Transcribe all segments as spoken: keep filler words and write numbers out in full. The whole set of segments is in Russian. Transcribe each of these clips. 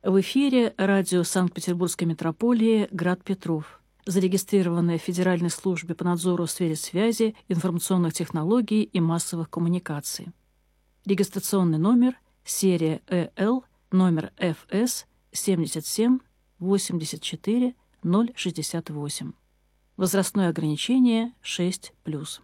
В эфире радио Санкт-Петербургской метрополии «Град Петров», зарегистрированное в Федеральной службе по надзору в сфере связи, информационных технологий и массовых коммуникаций. Регистрационный номер, серия Э Л, номер Ф С семьдесят семь восемьдесят четыре ноль шестьдесят восемь. Возрастное ограничение шесть плюс.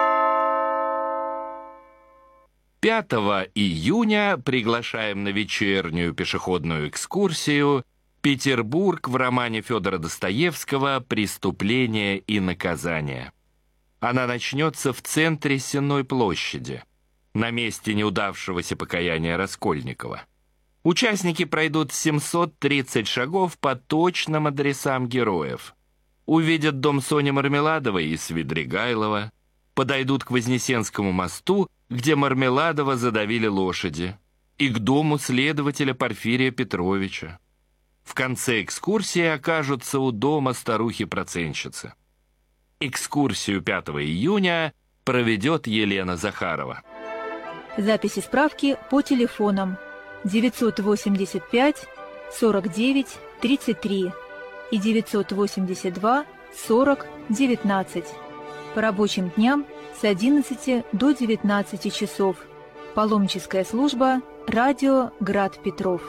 пятого июня приглашаем на вечернюю пешеходную экскурсию «Петербург» в романе Федора Достоевского «Преступление и наказание». Она начнется в центре Сенной площади, на месте неудавшегося покаяния Раскольникова. Участники пройдут семьсот тридцать шагов по точным адресам героев. Увидят дом Сони Мармеладовой и Свидригайлова, подойдут к Вознесенскому мосту, где Мармеладова задавили лошади, и к дому следователя Порфирия Петровича. В конце экскурсии окажутся у дома старухи-процентщицы. Экскурсию пятого июня проведет Елена Захарова. Записи справки по телефонам девятьсот восемьдесят пять сорок девять тридцать три и девятьсот восемьдесят два сорок девятнадцать. По рабочим дням с одиннадцати до девятнадцати часов. Паломническая служба «Радио Град Петров».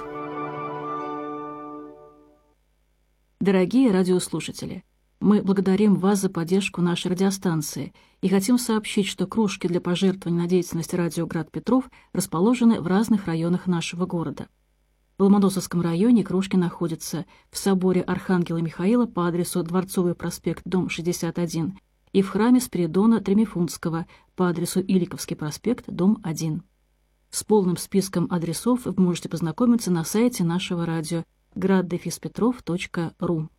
Дорогие радиослушатели, мы благодарим вас за поддержку нашей радиостанции и хотим сообщить, что кружки для пожертвований на деятельность радио Град Петров расположены в разных районах нашего города. В Ломоносовском районе кружки находятся в соборе Архангела Михаила по адресу Дворцовый проспект, дом шестьдесят один, и в храме Спиридона Тремифунтского по адресу Иликовский проспект, дом один. С полным списком адресов вы можете познакомиться на сайте нашего радио град дефис петров точка ру.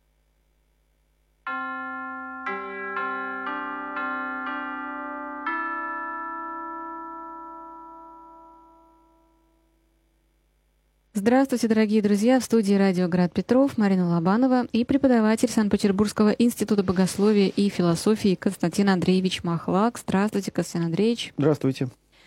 Здравствуйте, дорогие друзья! В студии радио «Град Петров» Марина Лобанова и преподаватель Санкт-Петербургского института богословия и философии Константин Андреевич Махлак. Здравствуйте, Константин Андреевич. Здравствуйте.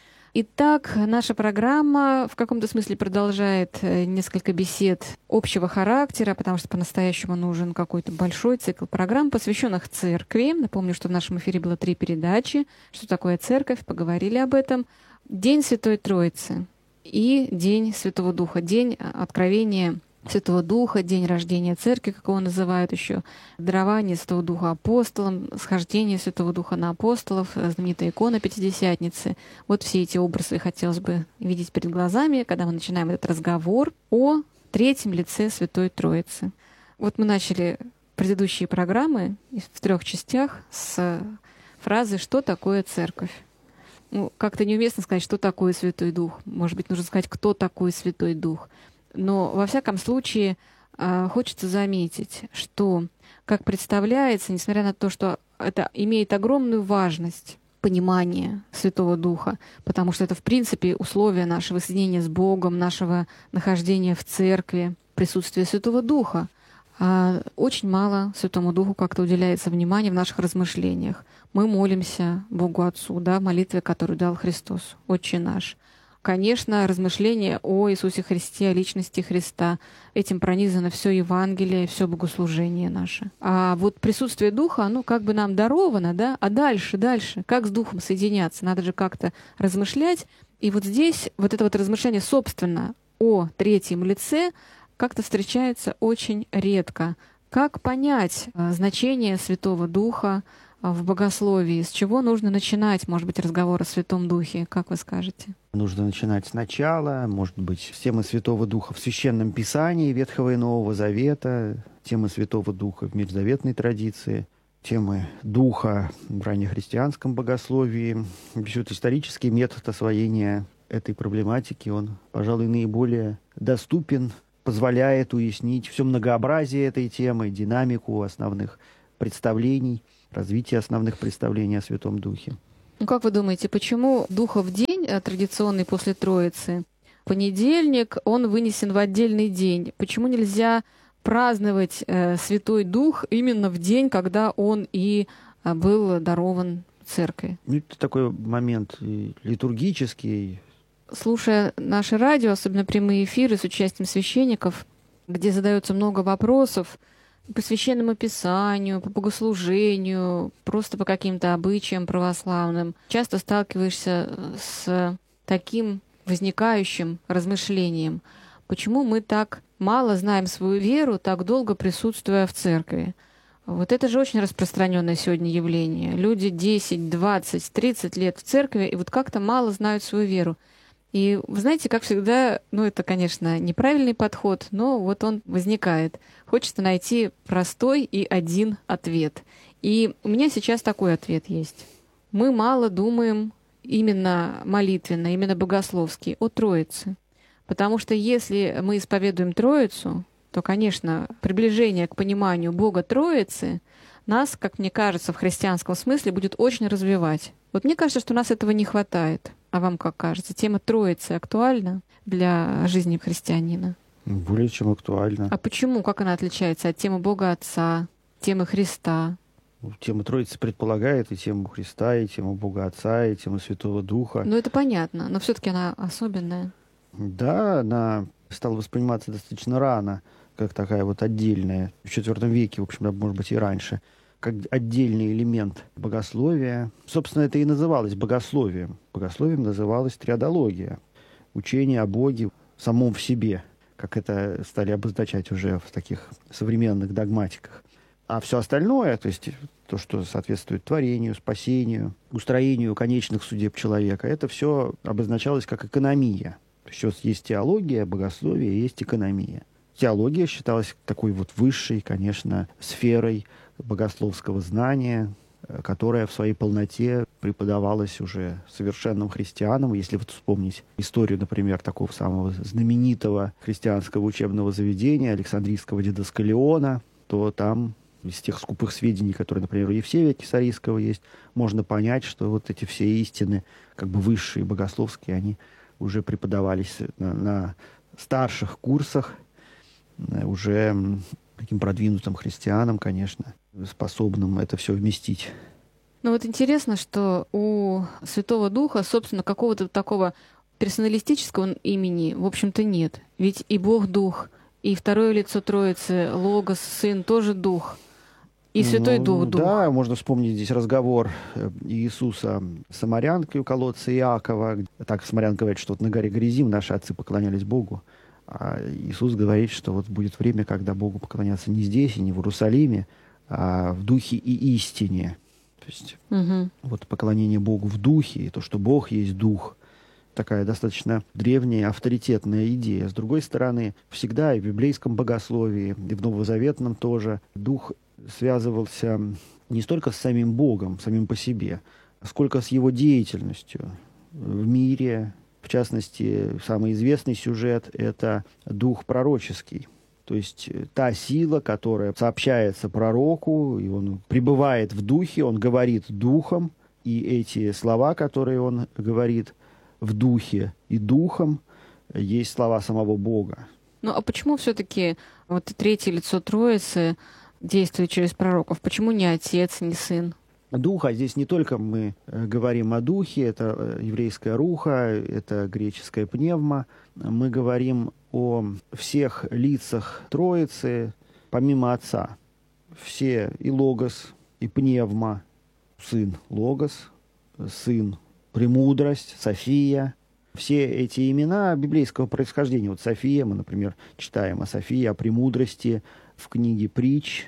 Итак, наша программа в каком-то смысле продолжает несколько бесед общего характера, потому что по-настоящему нужен какой-то большой цикл программ, посвященных церкви. Напомню, что в нашем эфире было три передачи. Что такое церковь? Поговорили об этом. День Святой Троицы и День Святого Духа, День Откровения Святого Духа, День рождения Церкви, как его называют еще, дарование Святого Духа апостолам, схождение Святого Духа на апостолов, знаменитая икона Пятидесятницы. Вот все эти образы хотелось бы видеть перед глазами, когда мы начинаем этот разговор о третьем лице Святой Троицы. Вот мы начали предыдущие программы в трех частях с фразы «Что такое Церковь?». Ну, как-то неуместно сказать, что такое Святой Дух. Может быть, нужно сказать, кто такой Святой Дух. Но, во всяком случае, хочется заметить, что, как представляется, несмотря на то, что это имеет огромную важность, понимание Святого Духа, потому что это, в принципе, условие нашего соединения с Богом, нашего нахождения в церкви, присутствия Святого Духа. А очень мало Святому Духу как-то уделяется внимания в наших размышлениях. Мы молимся Богу Отцу, да, в молитве, которую дал Христос, Отче наш. Конечно, размышления о Иисусе Христе, о личности Христа, этим пронизано все Евангелие, все богослужение наше. А вот присутствие Духа, оно как бы нам даровано, да, а дальше, дальше, как с Духом соединяться? Надо же как-то размышлять. И вот здесь вот это вот размышление, собственно, о третьем лице как-то встречается очень редко. Как понять значение Святого Духа в богословии? С чего нужно начинать, может быть, разговор о Святом Духе? Как вы скажете? Нужно начинать сначала, может быть, с темы Святого Духа в Священном Писании Ветхого и Нового Завета, темы Святого Духа в межзаветной традиции, темы Духа в раннехристианском богословии. Все это исторический метод освоения этой проблематики, он, пожалуй, наиболее доступен, позволяет уяснить все многообразие этой темы, динамику основных представлений, развитие основных представлений о Святом Духе. Ну, как вы думаете, почему Духов день, традиционный после Троицы, понедельник, он вынесен в отдельный день? Почему нельзя праздновать э, Святой Дух именно в день, когда он и э, был дарован Церкви? Это такой момент литургический, Слушая наше радио, особенно прямые эфиры с участием священников, где задается много вопросов по священному писанию, по богослужению, просто по каким-то обычаям православным, часто сталкиваешься с таким возникающим размышлением, почему мы так мало знаем свою веру, так долго присутствуя в церкви. Вот это же очень распространенное сегодня явление. Люди десять, двадцать, тридцать лет в церкви, и вот как-то мало знают свою веру. И вы знаете, как всегда, ну это, конечно, неправильный подход, но вот он возникает. Хочется найти простой и один ответ. И у меня сейчас такой ответ есть. Мы мало думаем именно молитвенно, именно богословски о Троице. Потому что если мы исповедуем Троицу, то, конечно, приближение к пониманию Бога Троицы нас, как мне кажется, в христианском смысле будет очень развивать. Вот мне кажется, что у нас этого не хватает. А вам как кажется? Тема Троицы актуальна для жизни христианина? Более чем актуальна. А почему? Как она отличается от темы Бога Отца, темы Христа? Тема Троицы предполагает и тему Христа, и тему Бога Отца, и тему Святого Духа. Ну, это понятно, но все-таки она особенная. Да, она стала восприниматься достаточно рано, как такая вот отдельная, в четвёртом веке, в общем, может быть, и раньше, как отдельный элемент богословия. Собственно, это и называлось богословием. Богословием называлась триадология, учение о Боге самом в себе, как это стали обозначать уже в таких современных догматиках. А все остальное, то есть то, что соответствует творению, спасению, устроению конечных судеб человека, это все обозначалось как экономия. Сейчас есть теология, богословие, есть экономия. Теология считалась такой вот высшей, конечно, сферой богословского знания, которая в своей полноте преподавалась уже совершенным христианам. Если вот вспомнить историю, например, такого самого знаменитого христианского учебного заведения Александрийского Дидаскалиона, то там из тех скупых сведений, которые, например, у Евсевия Кесарийского есть, можно понять, что вот эти все истины, как бы высшие богословские, они уже преподавались на, на старших курсах, уже таким продвинутым христианам, конечно, способным это все вместить. Ну вот интересно, что у Святого Духа, собственно, какого-то такого персоналистического имени, в общем-то, нет. Ведь и Бог Дух, и второе лицо Троицы, Логос, Сын, тоже Дух. И Святой ну, Дух Дух. Да, можно вспомнить здесь разговор Иисуса с самарянкой у колодца Иакова. Так самарянка говорит, что вот на горе Горизим наши отцы поклонялись Богу. А Иисус говорит, что вот будет время, когда Богу поклоняться не здесь и не в Иерусалиме, а в духе и истине. То есть угу. вот поклонение Богу в духе, и то, что Бог есть дух, такая достаточно древняя авторитетная идея. С другой стороны, всегда и в библейском богословии, и в новозаветном тоже дух связывался не столько с самим Богом, самим по себе, сколько с его деятельностью в мире. В частности, самый известный сюжет — это дух пророческий. То есть та сила, которая сообщается пророку, и он пребывает в духе, он говорит духом, и эти слова, которые он говорит в духе и духом, есть слова самого Бога. Ну а почему все-таки вот третье лицо Троицы действует через пророков? Почему не Отец, не Сын? Духа, здесь не только мы говорим о духе, это еврейская руха, это греческая пневма. Мы говорим о всех лицах Троицы, помимо Отца. Все и Логос, и пневма, Сын Логос, Сын Премудрость, София. Все эти имена библейского происхождения. Вот София, мы, например, читаем о Софии, о премудрости в книге «Притч»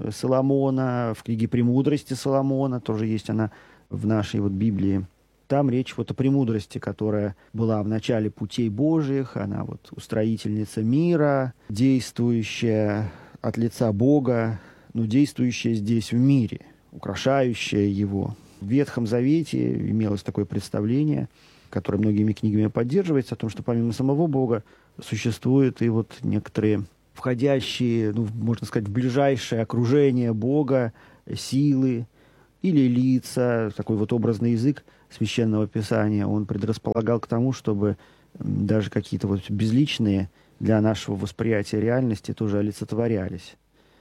Соломона, в книге «Премудрости» Соломона, тоже есть она в нашей вот Библии. Там речь вот о премудрости, которая была в начале путей Божьих, она вот устроительница мира, действующая от лица Бога, но действующая здесь в мире, украшающая его. В Ветхом Завете имелось такое представление, которое многими книгами поддерживается, о том, что помимо самого Бога существуют и вот некоторые входящие, ну, можно сказать, в ближайшее окружение Бога силы или лица, такой вот образный язык Священного Писания, он предрасполагал к тому, чтобы даже какие-то вот безличные для нашего восприятия реальности тоже олицетворялись.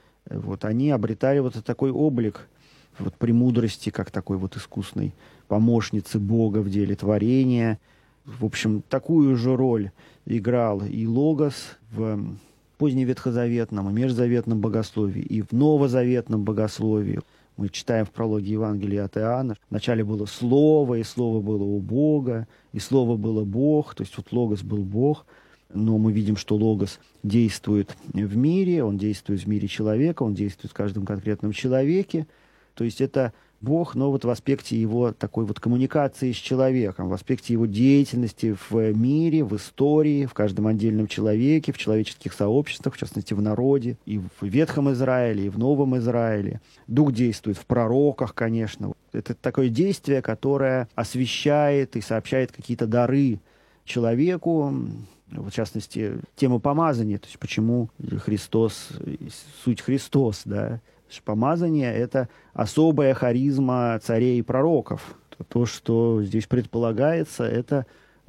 Вот они обретали вот такой облик вот премудрости, как такой вот искусной помощницы Бога в деле творения, В общем, такую же роль играл и Логос в поздневетхозаветном и межзаветном богословии, и в новозаветном богословии. Мы читаем в прологе Евангелия от Иоанна. Вначале было Слово, и Слово было у Бога, и Слово было Бог, то есть вот Логос был Бог. Но мы видим, что Логос действует в мире, он действует в мире человека, он действует в каждом конкретном человеке. То есть это Бог, но вот в аспекте его такой вот коммуникации с человеком, в аспекте его деятельности в мире, в истории, в каждом отдельном человеке, в человеческих сообществах, в частности в народе, и в Ветхом Израиле, и в Новом Израиле. Дух действует в пророках, конечно. Это такое действие, которое освещает и сообщает какие-то дары человеку, в частности, тема помазания, то есть почему Христос, суть Христос, да. Помазание — это особая харизма царей и пророков. То, что здесь предполагается, это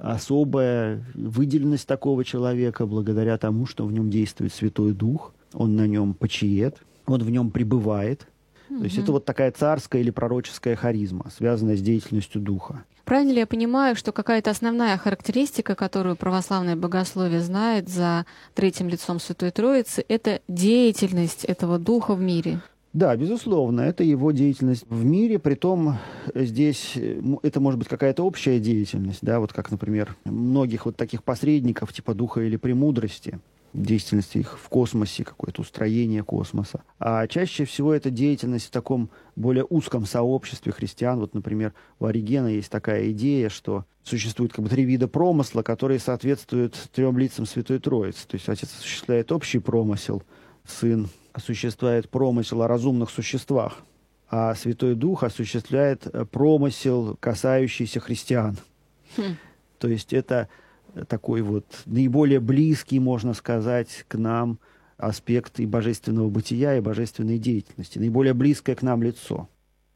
особая выделенность такого человека благодаря тому, что в нем действует Святой Дух, он на нем почиет, он в нем пребывает. Mm-hmm. То есть это вот такая царская или пророческая харизма, связанная с деятельностью Духа. Правильно ли я понимаю, что какая-то основная характеристика, которую православное богословие знает за третьим лицом Святой Троицы, это деятельность этого Духа в мире? Да, безусловно, это его деятельность в мире, притом здесь это может быть какая-то общая деятельность, да, вот как, например, многих вот таких посредников типа духа или премудрости, деятельность их в космосе, какое-то устроение космоса. А чаще всего это деятельность в таком более узком сообществе христиан. Вот, например, у Оригена есть такая идея, что существует как бы три вида промысла, которые соответствуют трем лицам Святой Троицы. То есть Отец осуществляет общий промысел, Сын осуществляет промысел о разумных существах, а Святой Дух осуществляет промысел, касающийся христиан. Хм. То есть это такой вот наиболее близкий, можно сказать, к нам аспект и божественного бытия, и божественной деятельности, наиболее близкое к нам лицо.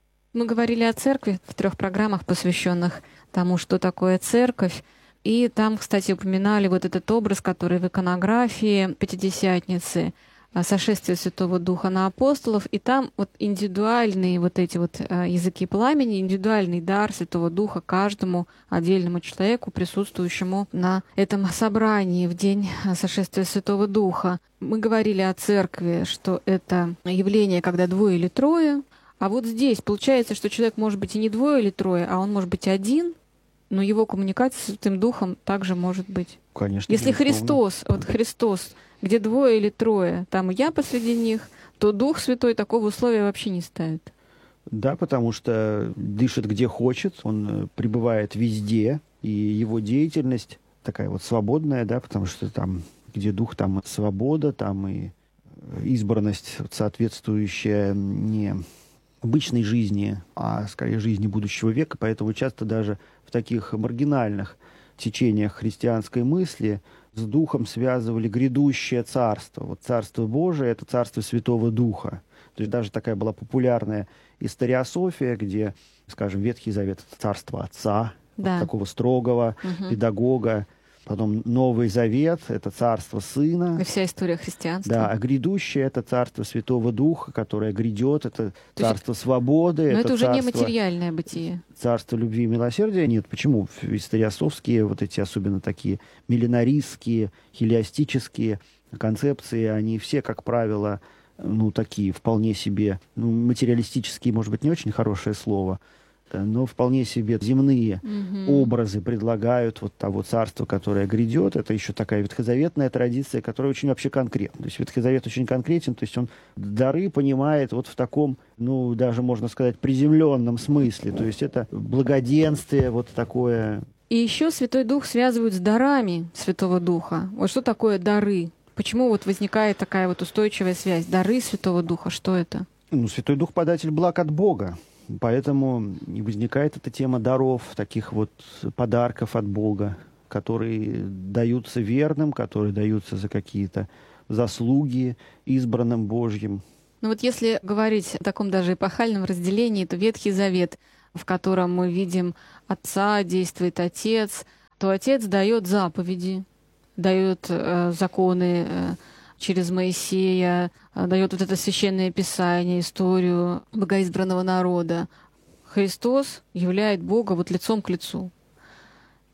Мы говорили о церкви в трех программах, посвященных тому, что такое церковь. И там, кстати, упоминали вот этот образ, который в иконографии Пятидесятницы, сошествие Святого Духа на апостолов, и там вот индивидуальные вот эти вот языки пламени, индивидуальный дар Святого Духа каждому отдельному человеку, присутствующему на этом собрании в день сошествия Святого Духа. Мы говорили о церкви, что это явление, когда двое или трое, а вот здесь получается, что человек может быть и не двое или трое, а он может быть один, но его коммуникация с Святым Духом также может быть. Конечно. Если Христос, вот Христос, где двое или трое, там я посреди них, то Дух Святой такого условия вообще не ставит. Да, потому что дышит где хочет, он пребывает везде, и его деятельность такая вот свободная, да, потому что там, где Дух, там свобода, там и избранность, соответствующая не обычной жизни, а скорее жизни будущего века, поэтому часто даже в таких маргинальных течениях христианской мысли с Духом связывали грядущее царство. Вот Царство Божие — это Царство Святого Духа. То есть даже такая была популярная историософия, где, скажем, Ветхий Завет — это Царство Отца, да. вот такого строгого угу. педагога. Потом Новый Завет — это Царство Сына. И вся история христианства. Да, а грядущее — это Царство Святого Духа, которое грядет, это То Царство есть... Свободы. Но это, это уже царство... не материальное бытие. Царство любви и милосердия. Нет, почему? Историосовские, вот эти особенно такие миллинаристские, хилиастические концепции, они все, как правило, ну, такие вполне себе, ну, материалистические, может быть, не очень хорошее слово, но вполне себе земные mm-hmm. образы предлагают вот того царства, которое грядет. Это еще такая ветхозаветная традиция, которая очень вообще конкретна. То есть Ветхий Завет очень конкретен, то есть он дары понимает вот в таком, ну, даже можно сказать, приземленном смысле. То есть это благоденствие вот такое. И еще Святой Дух связывают с дарами Святого Духа. Вот что такое дары? Почему вот возникает такая вот устойчивая связь? Дары Святого Духа, что это? Ну, Святой Дух — податель благ от Бога. Поэтому и возникает эта тема даров, таких вот подарков от Бога, которые даются верным, которые даются за какие-то заслуги избранным Божьим. Ну вот если говорить о таком даже эпохальном разделении, то Ветхий Завет, в котором мы видим Отца, действует Отец, то Отец дает заповеди, дает э, законы э, через Моисея, дает вот это священное писание, историю богоизбранного народа. Христос являет Бога вот лицом к лицу.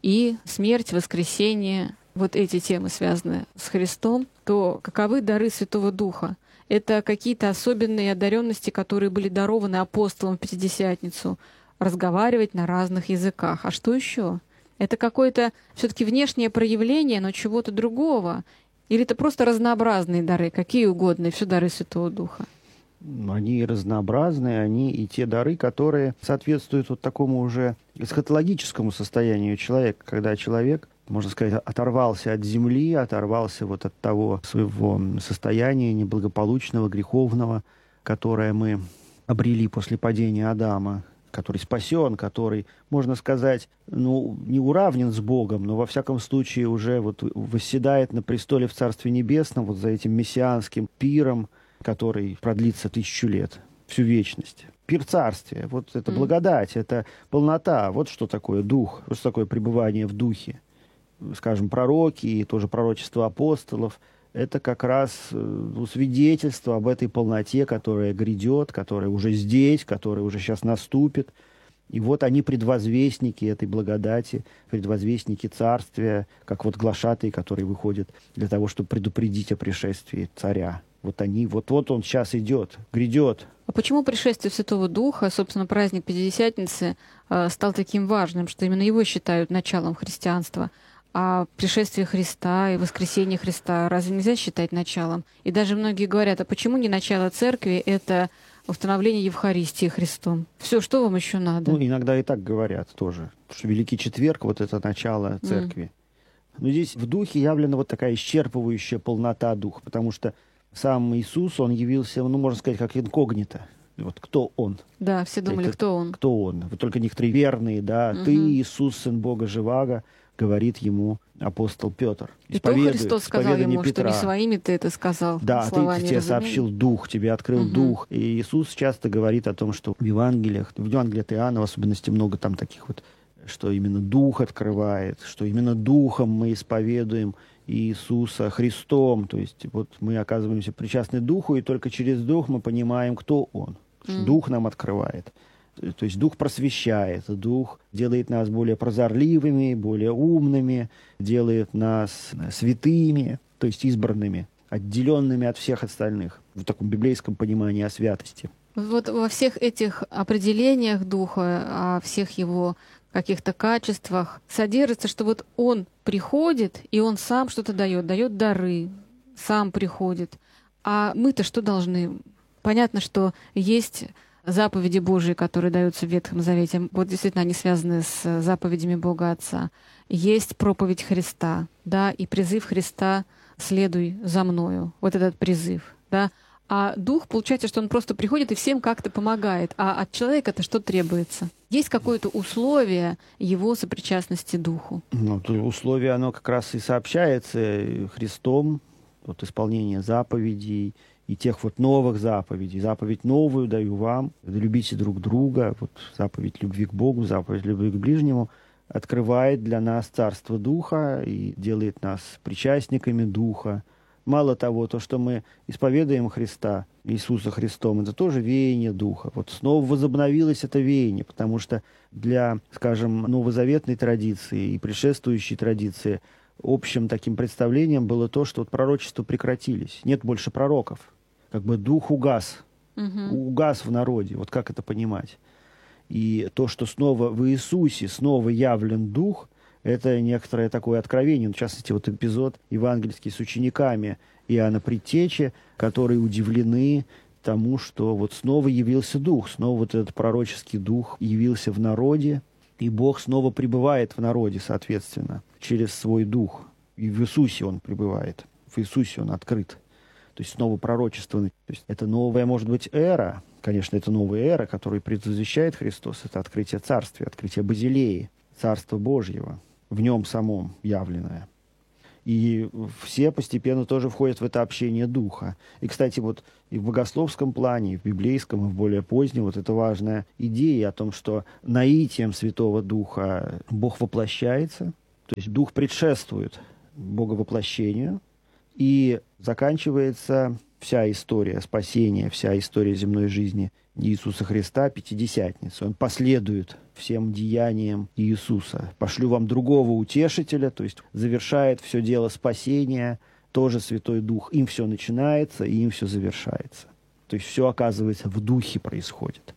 и смерть, воскресение, вот эти темы связаны с Христом, то каковы дары Святого Духа? Это какие-то особенные одаренности, которые были дарованы апостолам в Пятидесятницу, разговаривать на разных языках. А что еще? Это какое-то все-таки внешнее проявление, но чего-то другого? Или это просто разнообразные дары, какие угодно, и все дары Святого Духа? Они разнообразные, они и те дары, которые соответствуют вот такому уже эсхатологическому состоянию человека, когда человек, можно сказать, оторвался от земли, оторвался вот от того своего состояния неблагополучного, греховного, которое мы обрели после падения Адама, который спасен, который, можно сказать, ну, не уравнен с Богом, но во всяком случае уже вот восседает на престоле в Царстве Небесном, вот за этим мессианским пиром, который продлится тысячу лет, всю вечность. Пир царствия, вот это mm. благодать, это полнота, вот что такое дух, вот что такое пребывание в духе. Скажем, пророки и тоже пророчество апостолов, это как раз ну, свидетельство об этой полноте, которая грядет, которая уже здесь, которая уже сейчас наступит. И вот они предвозвестники этой благодати, предвозвестники царствия, как вот глашатые, которые выходят для того, чтобы предупредить о пришествии царя. Вот они, вот-вот он сейчас идет, грядет. А почему пришествие Святого Духа, собственно, праздник Пятидесятницы, стал таким важным, что именно его считают началом христианства? А пришествие Христа и воскресение Христа разве нельзя считать началом? И даже многие говорят, а почему не начало церкви — это установление Евхаристии Христом? Все, что вам еще надо? Ну, иногда и так говорят тоже, что Великий Четверг — вот это начало церкви. Mm. Но здесь в духе явлена вот такая исчерпывающая полнота духа, потому что сам Иисус, он явился, ну, можно сказать, как инкогнито. Вот кто он? Да, все думали, это, кто он. Кто он? Вот только некоторые верные, да. Угу. Ты, Иисус, Сын Бога Живаго, говорит ему апостол Петр. И то Христос сказал ему, Петра. Что не своими ты это сказал. Да, слова ты, тебе сообщил Дух, тебе открыл угу. Дух. И Иисус часто говорит о том, что в Евангелиях, в Евангелии от Иоанна, в особенности, много там таких вот, что именно Дух открывает, что именно Духом мы исповедуем Иисуса Христом. То есть вот мы оказываемся причастны Духу, и только через Дух мы понимаем, кто Он. Mm. Дух нам открывает. То есть Дух просвещает, Дух делает нас более прозорливыми, более умными, делает нас святыми, то есть избранными, отделенными от всех остальных, в таком библейском понимании о святости. Вот во всех этих определениях Духа, о всех его каких-то качествах содержится, что вот он приходит, и он сам что-то дает, дает дары, сам приходит. А мы-то что должны? Понятно, что есть заповеди Божии, которые даются в Ветхом Завете. Вот действительно они связаны с заповедями Бога Отца. Есть проповедь Христа, да, и призыв Христа «следуй за мною». Вот этот призыв, да. А Дух, получается, что он просто приходит и всем как-то помогает. А от человека-то что требуется? Есть какое-то условие его сопричастности Духу? Ну, то условие, оно как раз и сообщается Христом, вот исполнение заповедей и тех вот новых заповедей. Заповедь новую даю вам, любите друг друга, вот заповедь любви к Богу, заповедь любви к ближнему, открывает для нас Царство Духа и делает нас причастниками Духа. Мало того, то, что мы исповедуем Христа, Иисуса Христом, это тоже веяние Духа. Вот снова возобновилось это веяние, потому что для, скажем, новозаветной традиции и предшествующей традиции общим таким представлением было то, что вот пророчества прекратились. Нет больше пророков. Как бы Дух угас. Угу. Угас в народе. Вот как это понимать? И то, что снова в Иисусе снова явлен Дух, это некоторое такое откровение. В частности, вот эпизод евангельский с учениками Иоанна Предтечи, которые удивлены тому, что вот снова явился Дух, снова вот этот пророческий Дух явился в народе, и Бог снова пребывает в народе, соответственно, через свой Дух. И в Иисусе Он пребывает, в Иисусе Он открыт. То есть снова пророчествованный. То есть это новая, может быть, эра. Конечно, это новая эра, которую предвозвещает Христос. Это открытие Царствия, открытие Базилеи, Царства Божьего, в Нем самом явленное. И все постепенно тоже входят в это общение Духа. И, кстати, вот и в богословском плане, и в библейском, и в более позднем, вот это важная идея о том, что наитием Святого Духа Бог воплощается, то есть Дух предшествует Боговоплощению, и заканчивается вся история спасения, вся история земной жизни Иисуса Христа Пятидесятницей. Он последует всем деяниям Иисуса. Пошлю вам другого утешителя, то есть завершает все дело спасения, тоже Святой Дух. Им все начинается, и им все завершается. То есть все, оказывается, в духе происходит.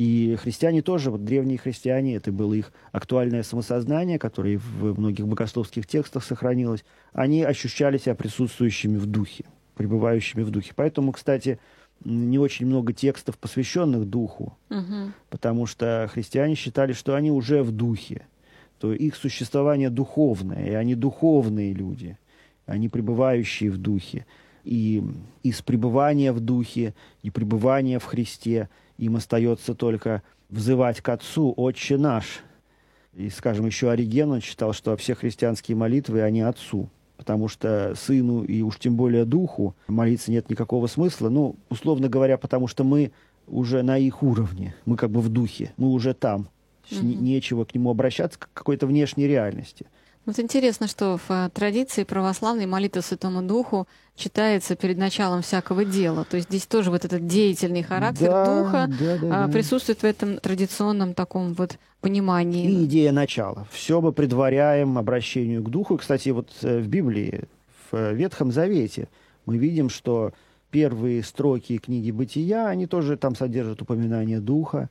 И христиане тоже, вот древние христиане, это было их актуальное самосознание, которое в многих богословских текстах сохранилось, они ощущали себя присутствующими в духе, пребывающими в духе. Поэтому, кстати, не очень много текстов, посвященных духу, угу. потому что христиане считали, что они уже в духе, то их существование духовное, и они духовные люди, они пребывающие в духе. И из пребывания в духе и пребывания в Христе им остается только взывать к Отцу «Отче наш». И, скажем, еще Ориген, он считал, что все христианские молитвы, они Отцу. Потому что Сыну и уж тем более Духу молиться нет никакого смысла. Ну, условно говоря, потому что мы уже на их уровне. Мы как бы в духе. Мы уже там. Mm-hmm. Нечего к нему обращаться, к какой-то внешней реальности. Вот интересно, что в традиции православной молитва Святому Духу читается перед началом всякого дела. То есть здесь тоже вот этот деятельный характер да, Духа да, да, а, присутствует в этом традиционном таком вот понимании. И идея начала. Все мы предваряем обращению к Духу. Кстати, вот в Библии, в Ветхом Завете, мы видим, что первые строки книги Бытия, они тоже там содержат упоминание Духа.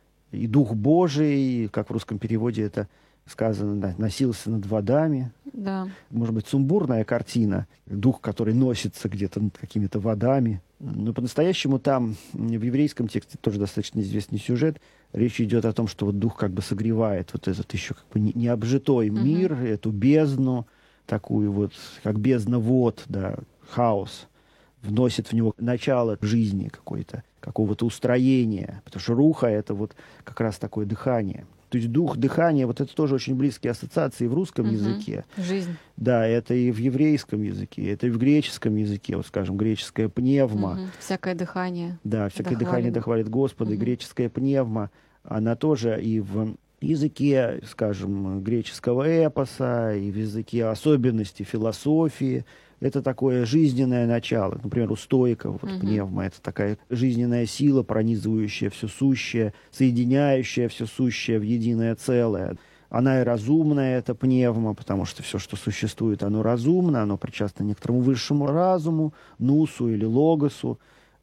И Дух Божий, как в русском переводе это сказано, да, носился над водами. Да. Может быть, сумбурная картина. Дух, который носится где-то над какими-то водами. Но по-настоящему там, в еврейском тексте, тоже достаточно известный сюжет, речь идет о том, что вот Дух как бы согревает вот этот еще как бы необжитой uh-huh. мир, эту бездну, такую вот, как бездна вод, да, хаос, вносит в него начало жизни какой-то, какого-то устроения. Потому что руха — это вот как раз такое дыхание. То есть дух, дыхание, вот это тоже очень близкие ассоциации в русском угу. языке. Жизнь. Да, это и в еврейском языке, это и в греческом языке, вот скажем, греческое пневма. Угу. Всякое дыхание. Да, всякое дохвалит. дыхание дохвалит Господа, угу. и греческая пневма, она тоже и в языке, скажем, греческого эпоса, и в языке особенностей философии. Это такое жизненное начало. Например, у стоиков вот, угу. пневма — это такая жизненная сила, пронизывающая все сущее, соединяющая все сущее в единое целое. Она и разумная, эта пневма, потому что все, что существует, оно разумно, оно причастно некоторому высшему разуму, нусу или логосу.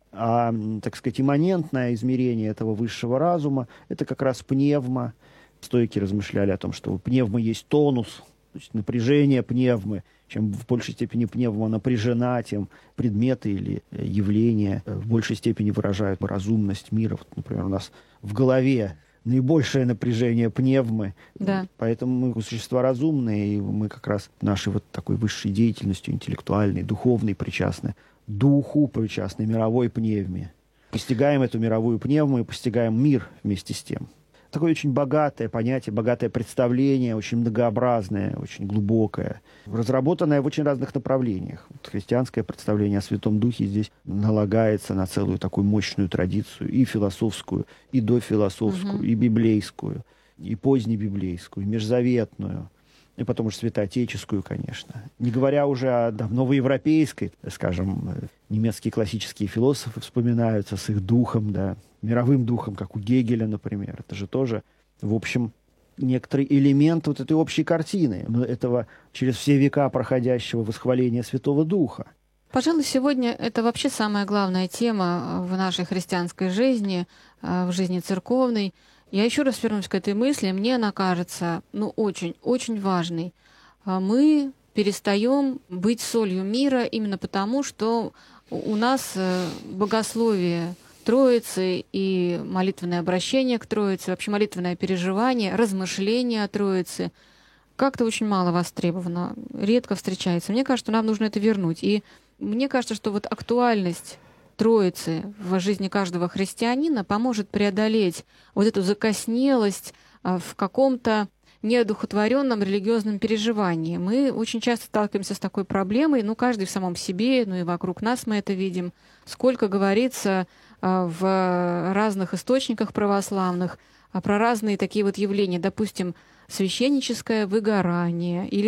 А, так сказать, имманентное измерение этого высшего разума — это как раз пневма. Стоики размышляли о том, что у пневмы есть тонус, то есть напряжение пневмы. Чем в большей степени пневма напряжена, тем предметы или явления в большей степени выражают разумность мира. Вот, например, у нас в голове наибольшее напряжение пневмы. Да. Поэтому мы существа разумные, и мы как раз нашей вот такой высшей деятельностью, интеллектуальной, духовной, причастны духу, причастны мировой пневме. Постигаем эту мировую пневму и постигаем мир вместе с тем. Такое очень богатое понятие, богатое представление, очень многообразное, очень глубокое, разработанное в очень разных направлениях. Вот христианское представление о Святом Духе здесь налагается на целую такую мощную традицию, и философскую, и дофилософскую, угу. и библейскую, и позднебиблейскую, и межзаветную, и потом уже святоотеческую, конечно. Не говоря уже о да, новоевропейской, скажем, немецкие классические философы вспоминаются с их духом, да, мировым духом, как у Гегеля, например. Это же тоже, в общем, некоторый элемент вот этой общей картины, этого через все века проходящего восхваления Святого Духа. Пожалуй, сегодня это вообще самая главная тема в нашей христианской жизни, в жизни церковной. Я еще раз вернусь к этой мысли. Мне она кажется, ну, очень-очень важной. Мы перестаем быть солью мира именно потому, что у нас богословие Троицы и молитвенное обращение к Троице, вообще молитвенное переживание, размышление о Троице как-то очень мало востребовано, редко встречается. Мне кажется, нам нужно это вернуть. И мне кажется, что вот актуальность Троицы в жизни каждого христианина поможет преодолеть вот эту закоснелость в каком-то неодухотворенном религиозном переживании. Мы очень часто сталкиваемся с такой проблемой, ну, каждый в самом себе, ну и вокруг нас мы это видим. Сколько говорится в разных источниках православных про разные такие вот явления, допустим, священническое выгорание или